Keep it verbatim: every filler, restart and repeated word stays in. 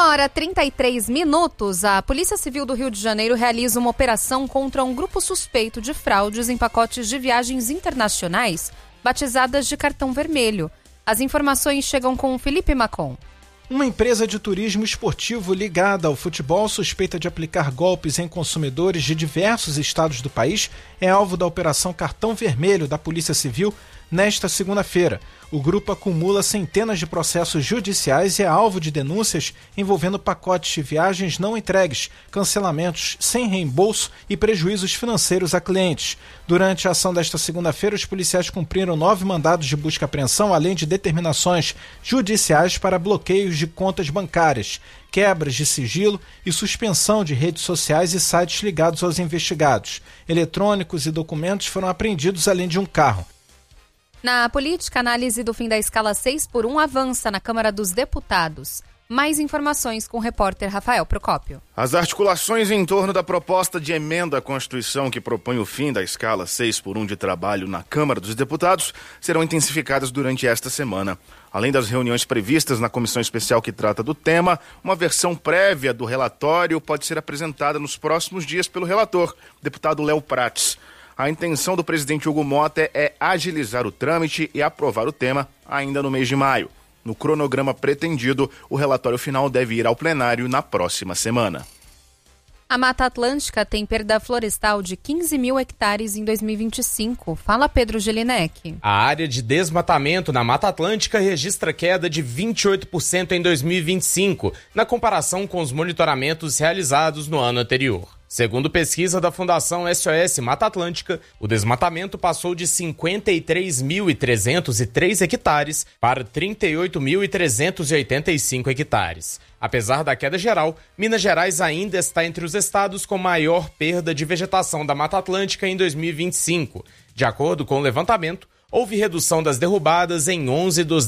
Uma hora e trinta e três minutos, a Polícia Civil do Rio de Janeiro realiza uma operação contra um grupo suspeito de fraudes em pacotes de viagens internacionais, batizadas de cartão vermelho. As informações chegam com Felipe Macon. Uma empresa de turismo esportivo ligada ao futebol, suspeita de aplicar golpes em consumidores de diversos estados do país, é alvo da Operação Cartão Vermelho da Polícia Civil nesta segunda-feira. O grupo acumula centenas de processos judiciais e é alvo de denúncias envolvendo pacotes de viagens não entregues, cancelamentos sem reembolso e prejuízos financeiros a clientes. Durante a ação desta segunda-feira, os policiais cumpriram nove mandados de busca e apreensão, além de determinações judiciais para bloqueios de contas bancárias, quebras de sigilo e suspensão de redes sociais e sites ligados aos investigados. Eletrônicos e documentos foram apreendidos, além de um carro. Na política, a análise do fim da escala seis por um avança na Câmara dos Deputados. Mais informações com o repórter Rafael Procópio. As articulações em torno da proposta de emenda à Constituição que propõe o fim da escala seis por um de trabalho na Câmara dos Deputados serão intensificadas durante esta semana. Além das reuniões previstas na comissão especial que trata do tema, uma versão prévia do relatório pode ser apresentada nos próximos dias pelo relator, deputado Léo Prates. A intenção do presidente Hugo Mota é agilizar o trâmite e aprovar o tema ainda no mês de maio. No cronograma pretendido, o relatório final deve ir ao plenário na próxima semana. A Mata Atlântica tem perda florestal de quinze mil hectares em dois mil e vinte e cinco. Fala Pedro Gelinek. A área de desmatamento na Mata Atlântica registra queda de vinte e oito por cento em dois mil e vinte e cinco, na comparação com os monitoramentos realizados no ano anterior. Segundo pesquisa da Fundação S O S Mata Atlântica, o desmatamento passou de cinquenta e três mil trezentos e três hectares para trinta e oito mil trezentos e oitenta e cinco hectares. Apesar da queda geral, Minas Gerais ainda está entre os estados com maior perda de vegetação da Mata Atlântica em dois mil e vinte e cinco. De acordo com o levantamento, houve redução das derrubadas em onze dos